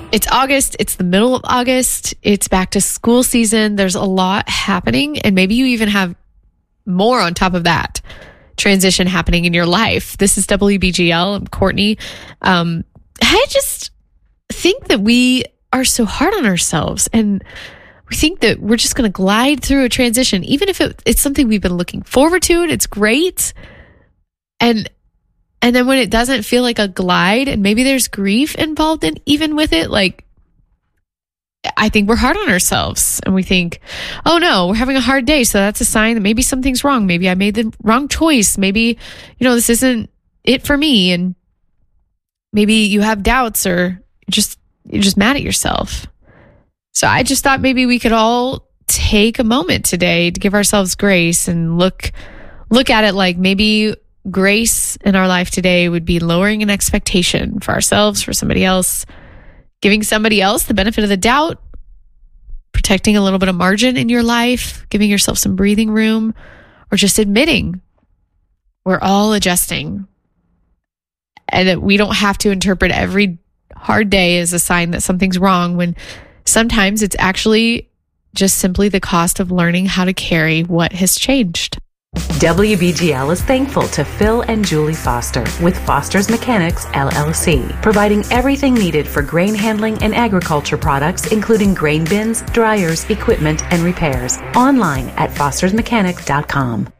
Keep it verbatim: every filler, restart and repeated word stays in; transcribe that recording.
It's August. It's the middle of August. It's back to school season. There's a lot happening, and maybe you even have more on top of that transition happening in your life. This is W B G L. I'm Courtney. Um, I just think that we are so hard on ourselves, and we think that we're just going to glide through a transition, even if it, it's something we've been looking forward to, and it's great. And And then when it doesn't feel like a glide, and maybe there's grief involved in even with it, like, I think we're hard on ourselves, and we think, oh no, we're having a hard day. So that's a sign that maybe something's wrong. Maybe I made the wrong choice. Maybe, you know, this isn't it for me. And maybe you have doubts, or just, you're just mad at yourself. So I just thought maybe we could all take a moment today to give ourselves grace and look, look at it like maybe grace in our life today would be lowering an expectation for ourselves, for somebody else, giving somebody else the benefit of the doubt, protecting a little bit of margin in your life, giving yourself some breathing room, or just admitting we're all adjusting, and that we don't have to interpret every hard day as a sign that something's wrong, when sometimes it's actually just simply the cost of learning how to carry what has changed. W B G L is thankful to Phil and Julie Foster with Foster's Mechanics, L L C, providing everything needed for grain handling and agriculture products, including grain bins, dryers, equipment, and repairs. Online at fosters mechanics dot com.